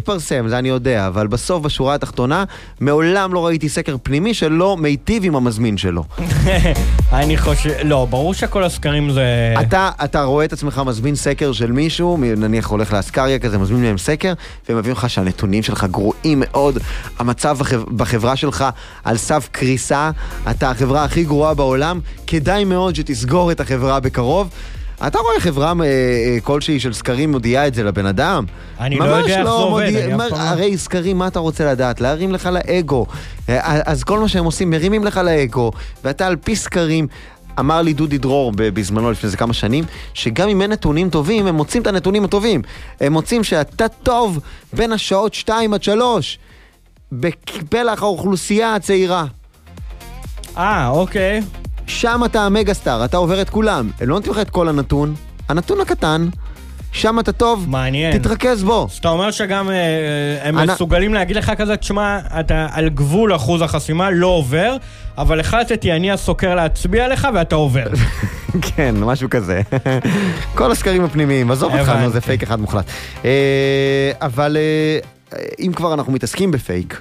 יתפרסם, זה אני יודע, אבל בסוף, בשורה התחתונה, מעולם לא ראיתי סקר פנימי שלא מיטיב עם המזמין שלו. אני חושב, לא, ברור שכל הסקרים זה... אתה רואה את עצמך מזמין סקר של מישהו, נניח הולך לאסקריה כזה, מזמין להם סקר, והם מביאים לך שהנתונים שלך גרועים מאוד, המצב בחברה שלך על סף קריסה, אתה החברה הכי גרועה בעולם, כדאי מאוד שתסגור את החברה בקרוב. אתה רואה חברה כלשהי של סקרים מודיעה את זה לבן אדם? אני לא יודע איך זה עובד. הרי סקרים, מה אתה רוצה לדעת? להרים לך לאגו. אז כל מה שהם עושים, מרימים לך לאגו, ואתה על פי סקרים, אמר לי דודי דרור בזמנו לפני זה כמה שנים, שגם אם אין נתונים טובים, הם מוצאים את הנתונים הטובים. הם מוצאים שאתה טוב בין השעות 2 עד 3, בפלח האוכלוסייה הצעירה. אוקיי. שם אתה המגסטאר, אתה עובר את כולם. הם לא נותנים לך את כל הנתון, הנתון הקטן, שם אתה טוב, מעניין. תתרכז בו. אז אתה אומר שגם הם מסוגלים להגיד לך כזה, תשמע, אתה על גבול אחוז החסימה, לא עובר, אבל החלטתי, אני הסוקר להצביע לך ואתה עובר. כן, משהו כזה. כל הסקרים הפנימיים, עזוב אותך, זה פייק אחד מוחלט. אבל אם כבר אנחנו מתעסקים בפייק,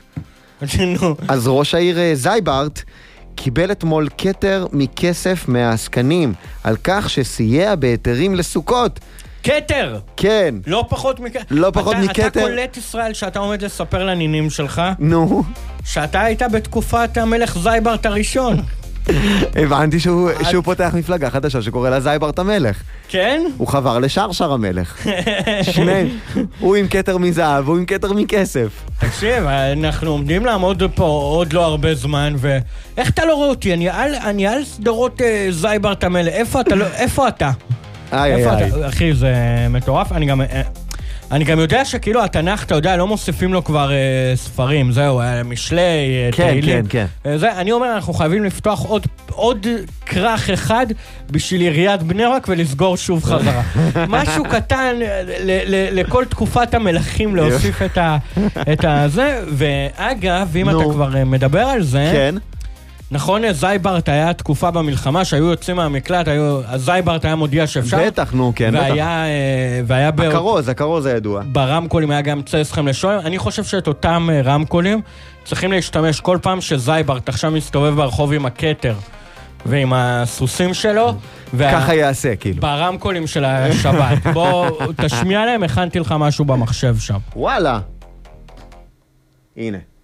אז ראש העיר זייברט קיבל אתמול כתר מכסף מהעסקנים על כך שסייע בהיתרים לסוכות. כתר? כן. לא פחות מכתר? לא פחות מכתר. אתה קולט ישראל שאתה עומד לספר לנינים שלך? נו. שאתה היית בתקופת המלך זייברט הראשון. הבנתי שהוא פותח מפלגה חדשה שקורא לה זייברט המלך. כן? הוא חבר לשרשר המלך. שני, הוא עם כתר מזהב, הוא עם כתר מכסף. תקשיב, אנחנו עומדים לעמוד פה עוד לא הרבה זמן, ואיך אתה לא רואה אותי? אני על סדרות זייברט המלך. איפה אתה? אחי, זה מטורף. אני גם יודע שכאילו התנ"ך, אתה יודע, לא מוסיפים לו כבר ספרים, זהו, משלי, תהילים. כן. אני אומר, אנחנו חייבים לפתוח עוד כרך אחד בשביל עיריית בני ברק ולסגור שוב חזרה. משהו קטן לכל תקופת המלכים להוסיף את זה, ואגב, אם אתה כבר מדבר על זה, כן. נכון, זייברט היה תקופה במלחמה שהיו יוצאים מהמקלט, זייברט היה מודיע שאפשר. בטח, נו, כן, והיה הכרוז הידוע. ברמקולים היה גם צא אסכם לשולם. אני חושב שאת אותם רמקולים צריכים להשתמש כל פעם שזייברט עכשיו מסתובב ברחוב עם הכתר ועם הסוסים שלו. ככה יעשה, כאילו. ברמקולים של השבת. בוא, תשמיע להם, הכנתי לך משהו במחשב שם. וואלה. הנה.